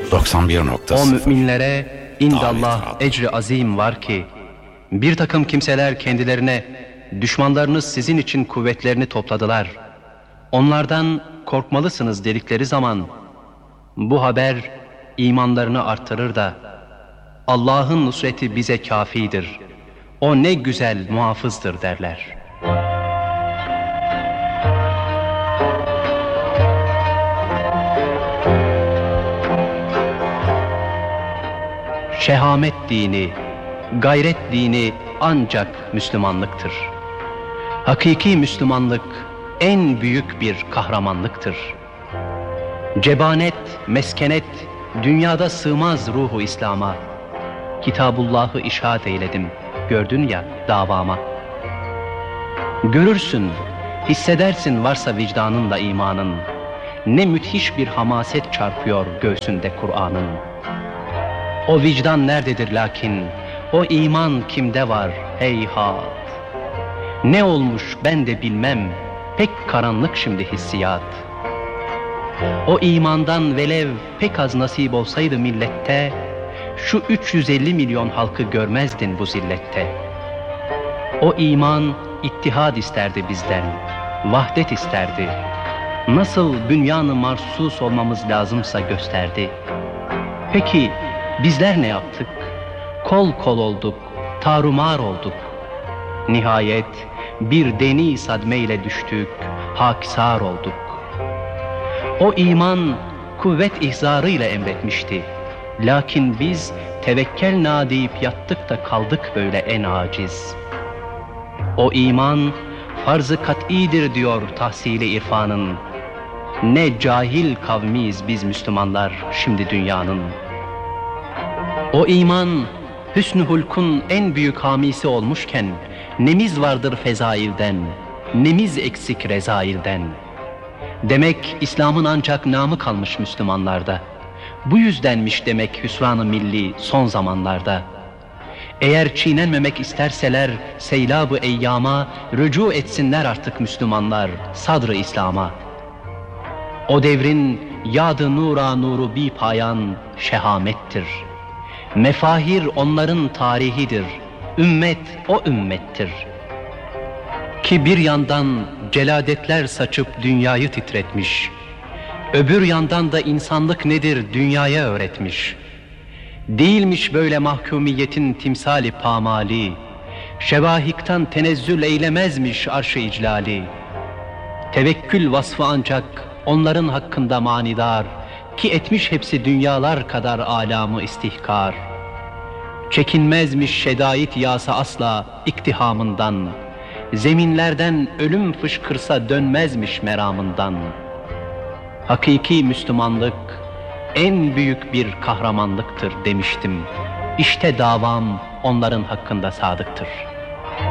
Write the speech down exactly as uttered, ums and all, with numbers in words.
doksan bir nokta O sıfır müminlere indallah ecri azim var ki, bir takım kimseler kendilerine, düşmanlarınız sizin için kuvvetlerini topladılar, onlardan korkmalısınız dedikleri zaman, bu haber imanlarını artırır da, Allah'ın nusreti bize kafidir, o ne güzel muhafızdır derler. Şehamet dini, gayret dini ancak Müslümanlıktır. Hakiki Müslümanlık en büyük bir kahramanlıktır. Cebanet, meskenet dünyada sığmaz ruhu İslam'a. Kitabullah'ı işaret eyledim, gördün ya davama. Görürsün, hissedersin varsa vicdanınla imanın, ne müthiş bir hamaset çarpıyor göğsünde Kur'an'ın. O vicdan nerededir lakin, o iman kimde var heyhat. Ne olmuş ben de bilmem, pek karanlık şimdi hissiyat. O imandan velev pek az nasip olsaydı millette, şu üç yüz elli milyon halkı görmezdin bu zillette. O iman ittihad isterdi bizden, vahdet isterdi. Nasıl bünyan-ı marsus olmamız lazımsa gösterdi. Peki bizler ne yaptık? Kol kol olduk, tarumar olduk. Nihayet bir deni sadmeyle düştük, hakisar olduk. O iman kuvvet ihzarıyla emretmişti. Lakin biz tevekkel na deyip yattık da kaldık böyle en aciz. O iman farz-ı kat'idir diyor tahsili irfanın. Ne cahil kavmiyiz biz Müslümanlar şimdi dünyanın. O iman hüsnü hulkun en büyük hamisi olmuşken, nemiz vardır fezailden, nemiz eksik rezailden. Demek İslam'ın ancak namı kalmış Müslümanlarda. Bu yüzdenmiş demek hüsran-ı milli son zamanlarda. Eğer çiğnenmemek isterseler seylab-ı eyyama, rücu etsinler artık Müslümanlar sadr-ı İslam'a. O devrin yad-ı nura nuru bi payan şehamettir. Mefahir onların tarihidir, ümmet o ümmettir. Ki bir yandan celadetler saçıp dünyayı titretmiş, öbür yandan da insanlık nedir dünyaya öğretmiş. Değilmiş böyle mahkumiyetin timsali pamali, şevahiktan tenezzül eylemezmiş arş-ı iclali. Tevekkül vasfı ancak onların hakkında manidar, ki etmiş hepsi dünyalar kadar alamı istihkar. Çekinmezmiş şedait yasa asla iktihamından, zeminlerden ölüm fışkırsa dönmezmiş meramından. Hakiki Müslümanlık en büyük bir kahramanlıktır demiştim. İşte davam onların hakkında sadıktır.